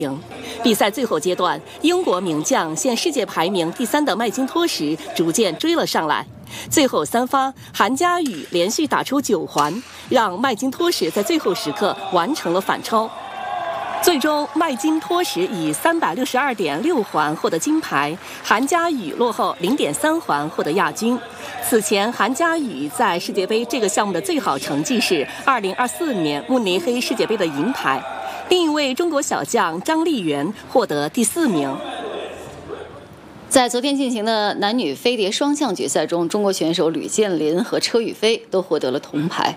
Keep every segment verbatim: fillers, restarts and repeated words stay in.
比赛最后阶段，英国名将现世界排名第三的麦金托什逐渐追了上来。最后三发，韩佳宇连续打出九环，让麦金托什在最后时刻完成了反超。最终，麦金托什以三百六十二点六环获得金牌，韩佳宇落后零点三环获得亚军。此前，韩佳宇在世界杯这个项目的最好成绩是二零二四年慕尼黑世界杯的银牌。另一位中国小将张丽媛获得第四名。 在昨天进行的男女飞碟双项决赛中，中国选手吕建林和车宇飞都获得了铜牌。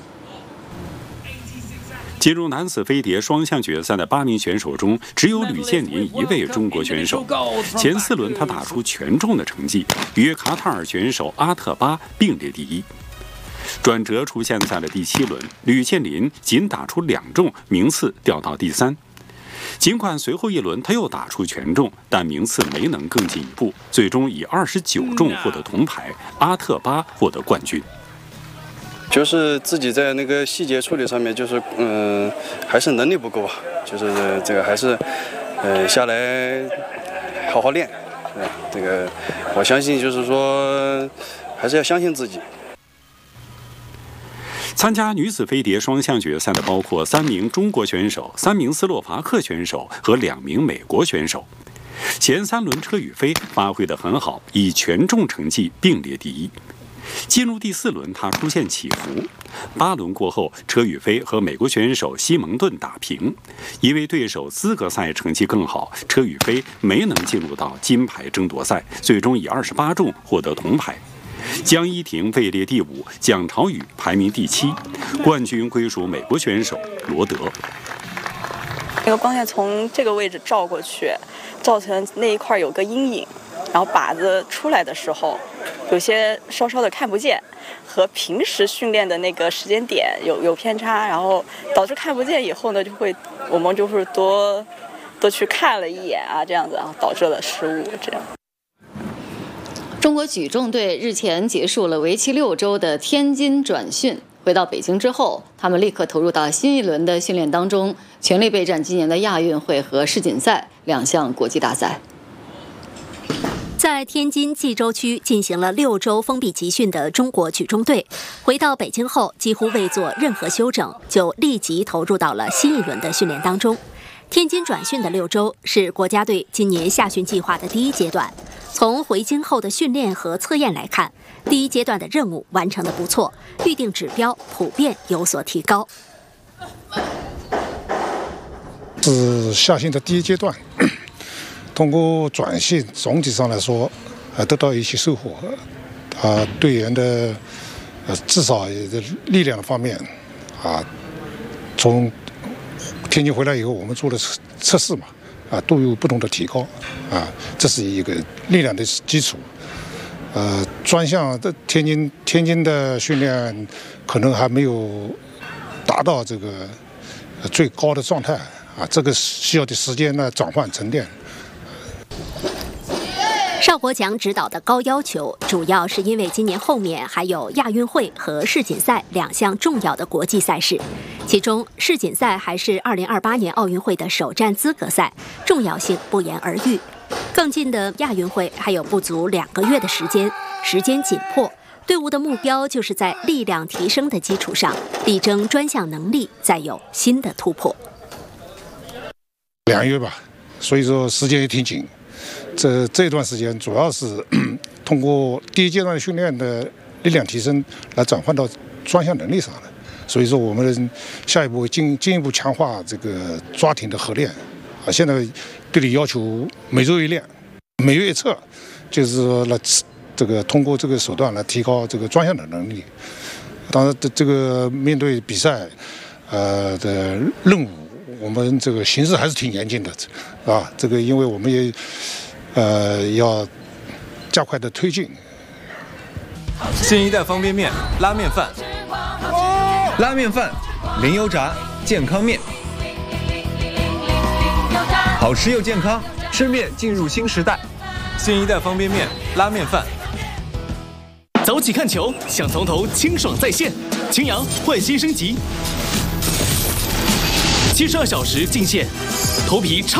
进入男子飞碟双项决赛的八名选手中，只有吕建林一位中国选手。前四轮他打出全中的成绩，与卡塔尔选手阿特巴并列第一。转折出现在了第七轮，吕建林仅打出两中，名次掉到第三。尽管随后一轮他又打出全中，但名次没能更进一步，最终以二十九中获得铜牌，阿特巴获得冠军。 就是自己在那个细节处理上面，就是嗯、呃，还是能力不够，就是这个还是呃下来好好练。呃，这个我相信，就是说还是要相信自己。 参加女子飞碟双项决赛的包括三名中国选手、三名斯洛伐克选手和两名美国选手。前三轮车宇飞发挥得很好，以全中成绩并列第一。进入第四轮，他出现起伏。八轮过后，车宇飞和美国选手西蒙顿打平，因为对手资格赛成绩更好，车宇飞没能进入到金牌争夺赛，最终以二十八中获得铜牌。江一婷位列第五，蒋朝宇排名第七，冠军归属美国选手罗德。 那个光线从这个位置照过去，造成那一块有个阴影，然后靶子出来的时候，有些稍稍的看不见，和平时训练的那个时间点有有偏差，然后导致看不见以后呢，就会我们就是多多去看了一眼啊，这样子啊，导致了失误这样。 中国举重队日前结束了为期六周的天津转训，回到北京之后，他们立刻投入到新一轮的训练当中，全力备战今年的亚运会和世锦赛两项国际大赛。 在天津蓟州区进行了六周封闭集训的中国举重队，回到北京后几乎未做任何休整，就立即投入到了新一轮的训练当中。天津转训的六周是国家队今年夏训计划的第一阶段。从回京后的训练和测验来看，第一阶段的任务完成得不错，预定指标普遍有所提高。 是夏训的第一阶段，通过转训，总体上来说，呃，得到一些收获。啊、呃，队员的，呃，至少力量的方面，啊，从天津回来以后，我们做了测测试嘛。啊，都有不同的提高，啊，这是一个力量的基础。呃，专项的天津天津的训练可能还没有达到这个最高的状态啊，这个需要的时间呢转换沉淀。 邵国强指导的高要求，主要是因为今年后面还有亚运会和世锦赛两项重要的国际赛事，其中世锦赛还是二零二八年奥运会的首战资格赛，重要性不言而喻。更近的亚运会还有不足两个月的时间，时间紧迫，队伍的目标就是在力量提升的基础上，力争专项能力再有新的突破。 两月吧，所以说时间也挺紧。这这段时间主要是通过第一阶段训练的力量提升来转换到专项能力上的，所以说我们下一步进进一步强化这个抓停的合练啊。现在队里要求每周一练，每月一测，就是说来这个通过这个手段来提高这个专项的能力。当然，这个面对比赛呃的任务，我们这个形势还是挺严峻的啊。这个因为我们也呃要加快的推进。 新一代方便面拉面饭，拉面饭零油炸健康面，好吃又健康，吃面进入新时代。新一代方便面拉面饭。 早起看球，想从头清爽在线，青阳焕新升级。 七十二小时进线，头皮超。